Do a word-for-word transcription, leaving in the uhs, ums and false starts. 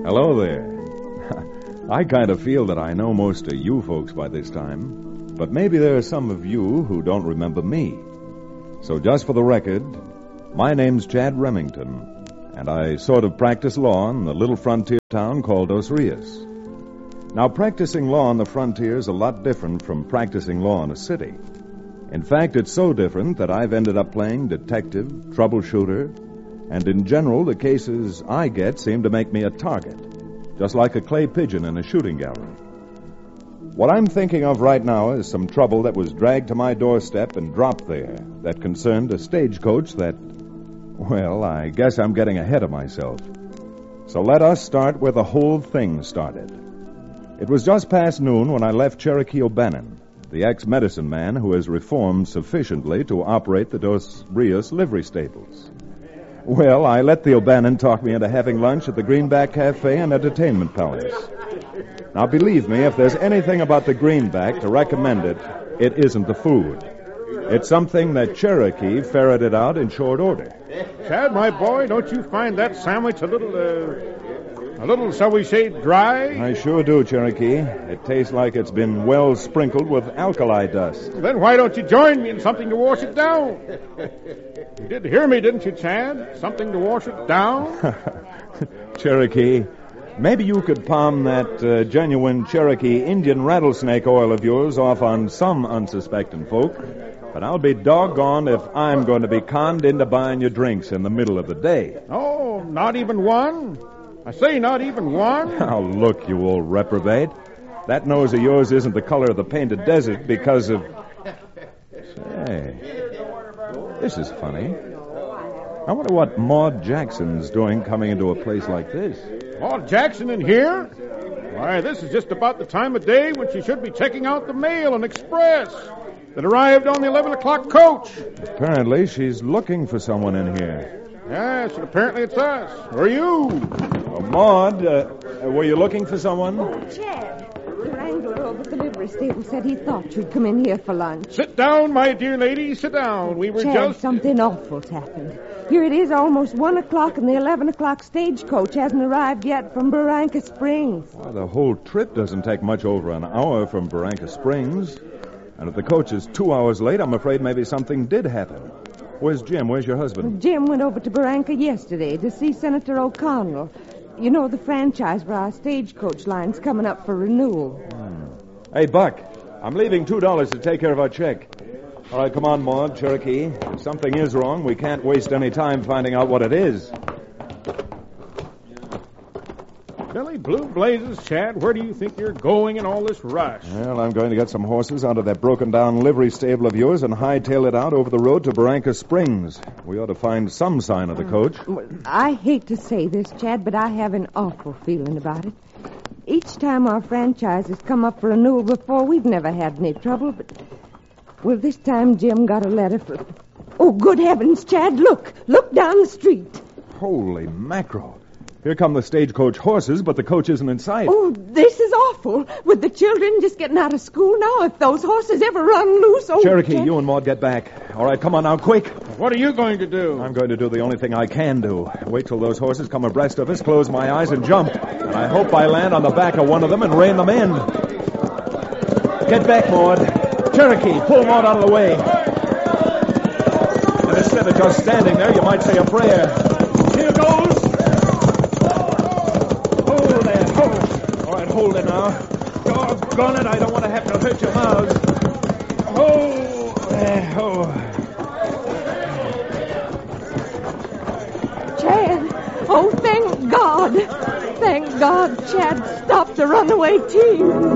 Hello there. I kind of feel that I know most of you folks by this time, but maybe there are some of you who don't remember me. So just for the record, my name's Chad Remington, and I sort of practice law in the little frontier town called Dos Rios. Now, practicing law on the frontier is a lot different from practicing law in a city. In fact, it's so different that I've ended up playing detective, troubleshooter, and in general, the cases I get seem to make me a target, just like a clay pigeon in a shooting gallery. What I'm thinking of right now is some trouble that was dragged to my doorstep and dropped there that concerned a stagecoach that, well, I guess I'm getting ahead of myself. So let us start where the whole thing started. It was just past noon when I left Cherokee O'Bannon, the ex-medicine man who has reformed sufficiently to operate the Dos Rios livery stables. Well, I let the O'Bannon talk me into having lunch at the Greenback Cafe and Entertainment Palace. Now, believe me, if there's anything about the Greenback to recommend it, it isn't the food. It's something that Cherokee ferreted out in short order. Chad, my boy, don't you find that sandwich a little, uh, a little, shall we say, dry? I sure do, Cherokee. It tastes like it's been well sprinkled with alkali dust. Then why don't you join me in something to wash it down? You did hear me, didn't you, Chad? Something to wash it down? Cherokee, maybe you could palm that uh, genuine Cherokee Indian rattlesnake oil of yours off on some unsuspecting folk. But I'll be doggone if I'm going to be conned into buying your drinks in the middle of the day. Oh, not even one? I say not even one? Now, look, you old reprobate. That nose of yours isn't the color of the painted desert because of... Say, this is funny. I wonder what Maud Jackson's doing coming into a place like this. Maud Jackson in here? Why, this is just about the time of day when she should be checking out the mail and express that arrived on the eleven o'clock coach. Apparently, she's looking for someone in here. Yes, and apparently it's us. Or you. Oh, Maud, uh, were you looking for someone? Oh, Chad. The wrangler over at the livery stable said he thought you'd come in here for lunch. Sit down, my dear lady, sit down. We were Chad, just... something awful's happened. Here it is almost one o'clock and the eleven o'clock stagecoach hasn't arrived yet from Barranca Springs. Well, the whole trip doesn't take much over an hour from Barranca Springs. And if the coach is two hours late, I'm afraid maybe something did happen. Where's Jim? Where's your husband? Jim went over to Barranca yesterday to see Senator O'Connell. You know, the franchise for our stagecoach line's coming up for renewal. Hmm. Hey, Buck, I'm leaving two dollars to take care of our check. All right, come on, Maud, Cherokee. If something is wrong, we can't waste any time finding out what it is. Billy Blue Blazes, Chad, where do you think you're going in all this rush? Well, I'm going to get some horses out of that broken-down livery stable of yours and hightail it out over the road to Barranca Springs. We ought to find some sign of the coach. I hate to say this, Chad, but I have an awful feeling about it. Each time our franchise has come up for renewal before, we've never had any trouble, but... Well, this time Jim got a letter for... Oh, good heavens, Chad, look! Look down the street. Holy mackerel. Here come the stagecoach horses, but the coach isn't in sight. Oh, this is awful. With the children just getting out of school now, if those horses ever run loose... Oh, Cherokee, Chad. you and Maud get back. All right, come on now, quick. What are you going to do? I'm going to do the only thing I can do. Wait till those horses come abreast of us, close my eyes, and jump. And I hope I land on the back of one of them and rein them in. Get back, Maud. Cherokee, pull Maud out of the way. And instead of just standing there, you might say a prayer. Here goes. Oh, there. Oh. All right, hold it now. Doggone it, I don't want to have to hurt your mouths. Oh, there. Oh. Chad. Oh, thank God. Thank God Chad stopped the runaway team.